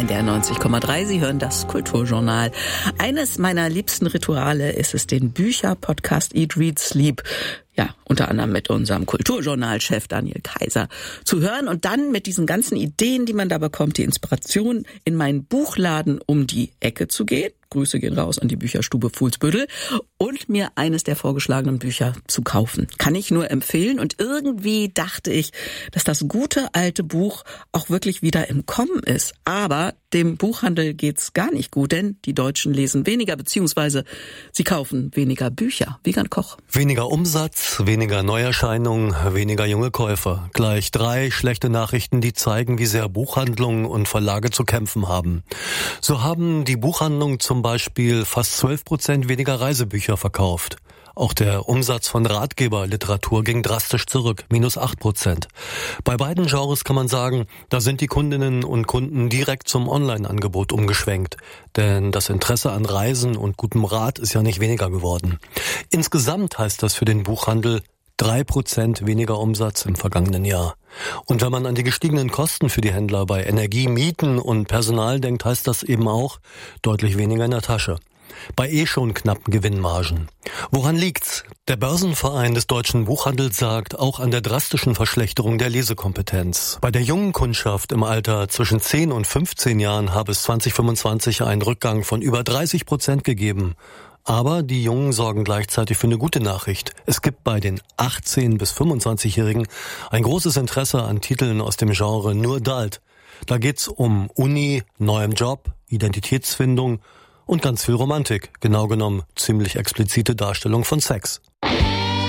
NDR 90,3. Sie hören das Kulturjournal. Eines meiner liebsten Rituale ist es, den Bücher-Podcast Eat, Read, Sleep, unter anderem mit unserem Kulturjournal-Chef Daniel Kaiser zu hören und dann mit diesen ganzen Ideen, die man da bekommt, die Inspiration in meinen Buchladen um die Ecke zu gehen. Grüße gehen raus an die Bücherstube Fuhlsbüttel und mir eines der vorgeschlagenen Bücher zu kaufen. Kann ich nur empfehlen und irgendwie dachte ich, dass das gute alte Buch auch wirklich wieder im Kommen ist. Aber dem Buchhandel geht's gar nicht gut, denn die Deutschen lesen weniger, beziehungsweise sie kaufen weniger Bücher. Wiegand Koch. Weniger Umsatz, weniger Neuerscheinungen, weniger junge Käufer. Gleich 3 schlechte Nachrichten, die zeigen, wie sehr Buchhandlungen und Verlage zu kämpfen haben. So haben die Buchhandlungen zum Beispiel fast 12% weniger Reisebücher verkauft. Auch der Umsatz von Ratgeberliteratur ging drastisch zurück, -8%. Bei beiden Genres kann man sagen, da sind die Kundinnen und Kunden direkt zum Online-Angebot umgeschwenkt. Denn das Interesse an Reisen und gutem Rat ist ja nicht weniger geworden. Insgesamt heißt das für den Buchhandel 3% weniger Umsatz im vergangenen Jahr. Und wenn man an die gestiegenen Kosten für die Händler bei Energie, Mieten und Personal denkt, heißt das eben auch deutlich weniger in der Tasche. Bei schon knappen Gewinnmargen. Woran liegt's? Der Börsenverein des deutschen Buchhandels sagt, auch an der drastischen Verschlechterung der Lesekompetenz. Bei der jungen Kundschaft im Alter zwischen 10 und 15 Jahren habe es 2025 einen Rückgang von über 30% gegeben. Aber die Jungen sorgen gleichzeitig für eine gute Nachricht. Es gibt bei den 18- bis 25-Jährigen ein großes Interesse an Titeln aus dem Genre Nur Adult. Da geht's um Uni, neuem Job, Identitätsfindung und ganz viel Romantik. Genau genommen ziemlich explizite Darstellung von Sex.